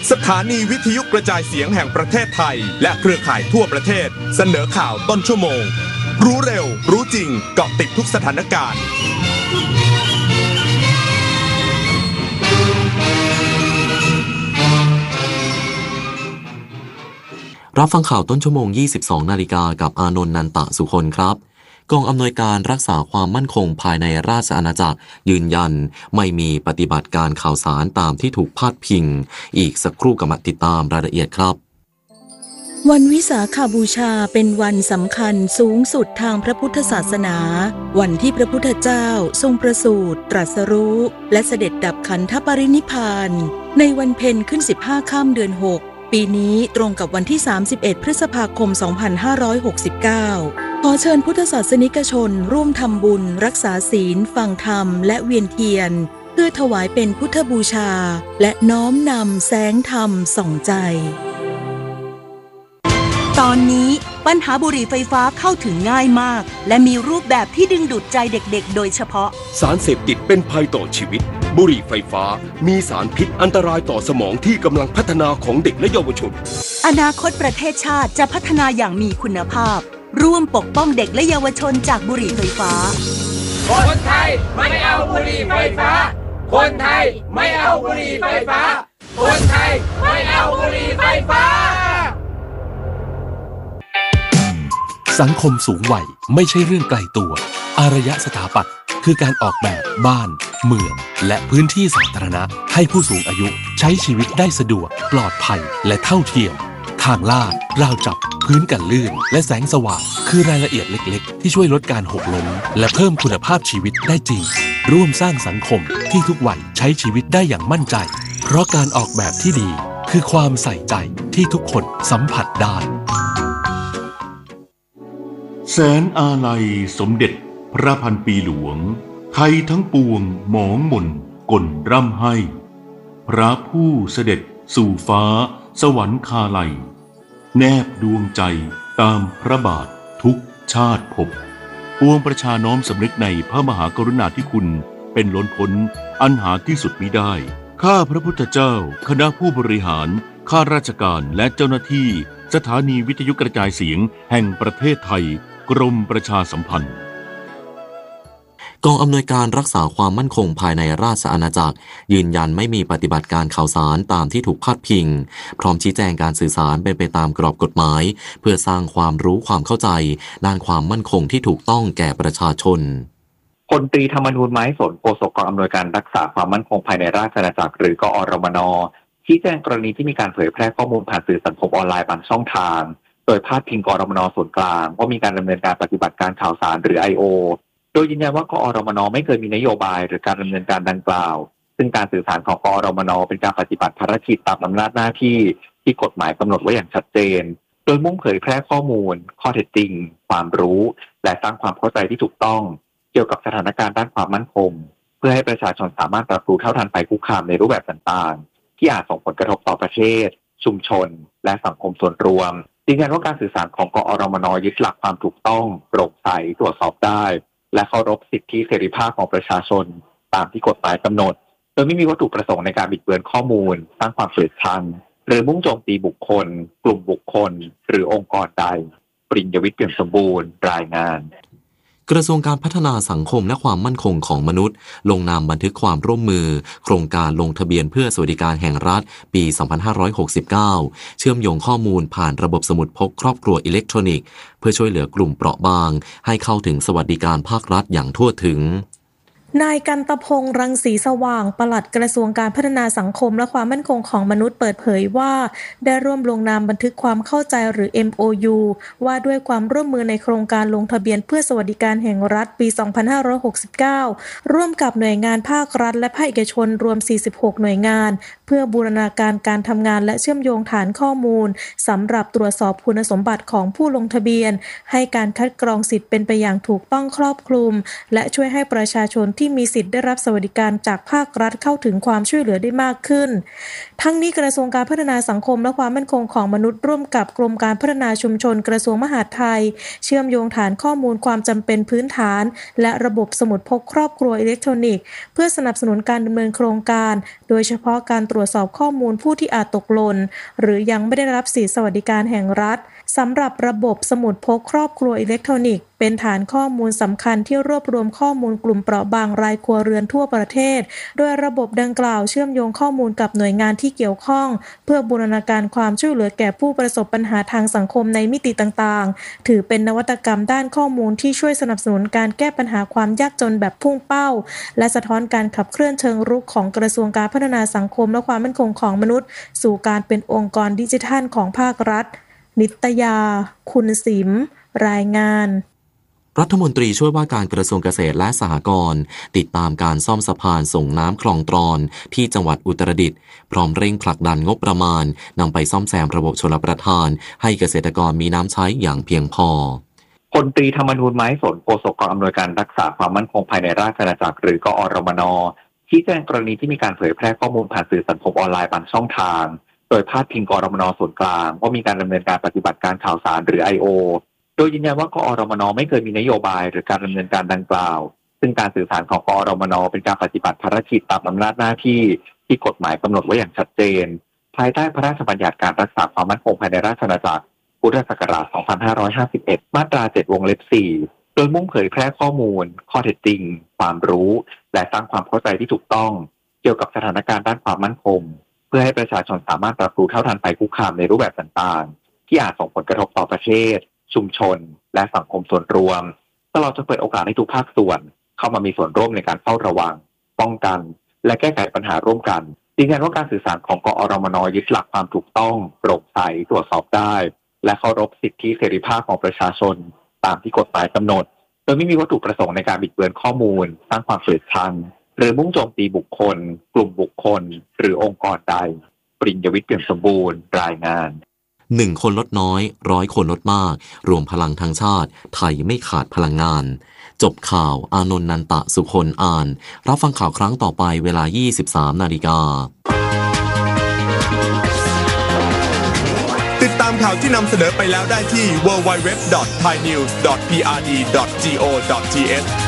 สถานีวิทยุกระจายเสียงแห่งประเทศไทยและเครือข่ายทั่วประเทศเสนอข่าวต้นชั่วโมงรู้เร็วรู้จริงเกาะติดทุกสถานการณ์รับฟังข่าวต้นชั่วโมง 22 นาฬิกากับอานนท์ นันตะสุคนครับกองอำนวยการรักษาความมั่นคงภายในราชอาณาจักรยืนยันไม่มีปฏิบัติการข่าวสารตามที่ถูกพาดพิงอีกสักครู่กำลังติดตามรายละเอียดครับวันวิสาขบูชาเป็นวันสำคัญสูงสุดทางพระพุทธศาสนาวันที่พระพุทธเจ้าทรงประสูติตรัสรู้และเสด็จดับขันธปรินิพพานในวันเพ็ญขึ้น15ค่ำเดือน6ปีนี้ตรงกับวันที่31พฤษภาคม2569ขอเชิญพุทธศาสนิกชนร่วมทำบุญรักษาศีลฟังธรรมและเวียนเทียนเพื่อถวายเป็นพุทธบูชาและน้อมนำแสงธรรมส่องใจตอนนี้ปัญหาบุหรี่ไฟฟ้าเข้าถึงง่ายมากและมีรูปแบบที่ดึงดูดใจเด็กๆโดยเฉพาะสารเสพติดเป็นภัยต่อชีวิตบุหรี่ไฟฟ้ามีสารพิษอันตรายต่อสมองที่กำลังพัฒนาของเด็กและเยาวชนอนาคตประเทศชาติจะพัฒนาอย่างมีคุณภาพร่วมปกป้องเด็กและเยาวชนจากบุหรี่ไฟฟ้าคนไทยไม่เอาบุหรี่ไฟฟ้าคนไทยไม่เอาบุหรี่ไฟฟ้าคนไทยไม่เอาบุหรี่ไฟฟ้าสังคมสูงวัยไม่ใช่เรื่องไกลตัวอารยสถาปัตย์คือการออกแบบบ้านเมืองและพื้นที่สาธารณะให้ผู้สูงอายุใช้ชีวิตได้สะดวกปลอดภัยและเท่าเทียมทางลาดราวจับพื้นกันลื่นและแสงสว่างคือรายละเอียดเล็กๆที่ช่วยลดการหกล้มและเพิ่มคุณภาพชีวิตได้จริงร่วมสร้างสังคมที่ทุกวัยใช้ชีวิตได้อย่างมั่นใจเพราะการออกแบบที่ดีคือความใส่ใจที่ทุกคนสัมผัสได้แสนอาลัยสมเด็จพระพันปีหลวงไทยทั้งปวงหมองหม่นก่นร่ำให้พระผู้เสด็จสู่ฟ้าสวรรคาลัยแนบดวงใจตามพระบาททุกชาติภพปวงประชาน้อมสำนึกในพระมหากรุณาธิคุณเป็นล้นพ้นอันหาที่สุดมิได้ข้าพระพุทธเจ้าคณะผู้บริหารข้าราชการและเจ้าหน้าที่สถานีวิทยุกระจายเสียงแห่งประเทศไทยกรมประชาสัมพันธ์กองอำนวยการรักษาความมั่นคงภายในราชอาณาจักรยืนยันไม่มีปฏิบัติการข่าวสารตามที่ถูกพาดพิงพร้อมชี้แจงการสื่อสารเป็นไปตามกรอบกฎหมายเพื่อสร้างความรู้ความเข้าใจด้านความมั่นคงที่ถูกต้องแก่ประชาชนพลตรีธรรมนูญไม้สนโฆษกกองอำนวยการรักษาความมั่นคงภายในราชอาณาจักรหรือกอรมน.ชี้แจงกรณีที่มีการเผยแพร่ข้อมูลผ่านสื่อสังคมออนไลน์บางช่องทางโดยพาดพิงกอรมน.ส่วนกลางว่ามีการดำเนินการปฏิบัติการข่าวสารหรือ I.O. โดยยืนยันว่ากอรมน.ไม่เคยมีนโยบายหรือการดำเนินการดังกล่าวซึ่งการสื่อสารของกอรมน.เป็นการปฏิบัติภารกิจตามอำนาจหน้าที่ที่กฎหมายกำหนดไว้อย่างชัดเจนโดยมุ่งเผยแพร่ข้อมูลข้อเท็จจริงความรู้และสร้างความเข้าใจที่ถูกต้องเกี่ยวกับสถานการณ์ด้านความมั่นคงเพื่อให้ประชาชนสามารถรับรู้เท่าทันภัยคุกคามในรูปแบบต่างๆที่อาจส่งผลกระทบต่อประเทศชุมชนและสังคมส่วนรวมยืนยันว่าการสื่อสารของกอรมน.ยึดหลักความถูกต้องโปร่งใสตรวจสอบได้และเคารพสิทธิเสรีภาพของประชาชนตามที่กฎหมายกำหนดโดยไม่มีวัตถุประสงค์ในการบิดเบือนข้อมูลสร้างความเกลียดชังหรือมุ่งโจมตีบุคคลกลุ่มบุคคลหรือองค์กรใดปริญญวิทย์เปี่ยมสมบูรณ์รายงานกระทรวงการพัฒนาสังคมและความมั่นคงของมนุษย์ลงนามบันทึกความร่วมมือโครงการลงทะเบียนเพื่อสวัสดิการแห่งรัฐปี 2569 เชื่อมโยงข้อมูลผ่านระบบสมุดพกครอบครัวอิเล็กทรอนิกส์เพื่อช่วยเหลือกลุ่มเปราะบางให้เข้าถึงสวัสดิการภาครัฐอย่างทั่วถึงนายกันตพงษ์รังสีสว่างปลัดกระทรวงการพัฒนาสังคมและความมั่นคงของมนุษย์เปิดเผยว่าได้ร่วมลงนามบันทึกความเข้าใจหรือ MOU ว่าด้วยความร่วมมือในโครงการลงทะเบียนเพื่อสวัสดิการแห่งรัฐปี 2569 ร่วมกับหน่วยงานภาครัฐและภาคเอกชนรวม 46 หน่วยงานเพื่อบูรณาการการทำงานและเชื่อมโยงฐานข้อมูลสำหรับตรวจสอบคุณสมบัติของผู้ลงทะเบียนให้การคัดกรองสิทธิ์เป็นไปอย่างถูกต้องครอบคลุมและช่วยให้ประชาชนที่ที่มีสิทธิ์ได้รับสวัสดิการจากภาครัฐเข้าถึงความช่วยเหลือได้มากขึ้นทั้งนี้กระทรวงการพัฒนาสังคมและความมั่นคงของมนุษย์ร่วมกับกรมการพัฒนาชุมชนกระทรวงมหาดไทยเชื่อมโยงฐานข้อมูลความจำเป็นพื้นฐานและระบบสมุดพกครอบครัวอิเล็กทรอนิกส์เพื่อสนับสนุนการดำเนินโครงการโดยเฉพาะการตรวจสอบข้อมูลผู้ที่อาจตกหล่นหรือยังไม่ได้รับสิทธิสวัสดิการแห่งรัฐสำหรับระบบสมุดพกครอบครัวอิเล็กทรอนิกส์เป็นฐานข้อมูลสำคัญที่รวบรวมข้อมูลกลุ่มเปราะบางรายครัวเรือนทั่วประเทศโดยระบบดังกล่าวเชื่อมโยงข้อมูลกับหน่วยงานที่เกี่ยวข้องเพื่อบูรณาการความช่วยเหลือแก่ผู้ประสบปัญหาทางสังคมในมิติต่างๆถือเป็นนวัตกรรมด้านข้อมูลที่ช่วยสนับสนุนการแก้ปัญหาความยากจนแบบพุ่งเป้าและสะท้อนการขับเคลื่อนเชิงรุกของกระทรวงการพัฒนาสังคมและความมั่นคงของมนุษย์สู่การเป็นองค์กรดิจิทัลของภาครัฐนิตยาคุณสิมรายงานรัฐมนตรีช่วยว่าการกระทรวงเกษตรและสหกรณ์ติดตามการซ่อมสะพานส่งน้ำคลองตรอนที่จังหวัดอุตรดิตถ์พร้อมเร่งผลักดันงบประมาณนำไปซ่อมแซมระบบชลประทานให้เกษตรกรมีน้ำใช้อย่างเพียงพอพลตรีธรรมนูญไม้สนโฆษกกองอำนวยการรักษาความมั่นคงภายในราชอาณาจักรหรือกอรมนชี้แจงกรณีที่มีการเผยแพร่ข้อมูลผ่านสื่อสังคมออนไลน์บางช่องทางโดยพาดพิงกอรมนส่วนกลางว่ามีการดำเนินการปฏิบัติการข่าวสารหรือ I.O. โดยยืนยันว่ากอรมนไม่เคยมีนโยบายหรือการดำเนินการดังกล่าวซึ่งการสื่อสารของกอรมนเป็นการปฏิบัติภารกิจตามอำนาจหน้าที่ที่กฎหมายกำหนดไว้อย่างชัดเจนภายใต้พระราชบัญญัติการรักษาความมั่นคงภายในราชอาณาจักรพุทธศักราช 2551 มาตรา 7 วงเล็บ 4 โดยมุ่งเผยแพร่ข้อมูลข้อเท็จจริงความรู้และสร้างความเข้าใจที่ถูกต้องเกี่ยวกับสถานการณ์ด้านความมั่นคงเพื่อให้ประชาชนสามารถรับรู้เท่าทันภัยคุกคามในรูปแบบต่างๆที่อาจส่งผลกระทบต่อประเทศชุมชนและสังคมส่วนรวมตลอดจนเปิดโอกาสให้ทุกภาคส่วนเข้ามามีส่วนร่วมในการเฝ้าระวังป้องกันและแก้ไขปัญหาร่วมกันยืนยันว่าการสื่อสารของกอรมนยึดหลักความถูกต้องโปร่งใสตรวจสอบได้และเคารพสิทธิเสรีภาพของประชาชนตามที่กฎหมายกำหนดโดยไม่มีวัตถุประสงค์ในการบิดเบือนข้อมูลสร้างความเกลียดชังหรือมุ่งโจมตีบุคคลกลุ่มบุคคลหรือองค์กรใดปริญญวิทย์ เปี่ยมสมบูรณ์รายงาน 1 คนลดน้อย100 คนลดมากรวมพลังทางชาติไทยไม่ขาดพลังงานจบข่าวอานนท์นันตะสุคนอ่านรับฟังข่าวครั้งต่อไปเวลา 23 นาฬิกาติดตามข่าวที่นำเสนอไปแล้วได้ที่ www.thainews.prd.go.th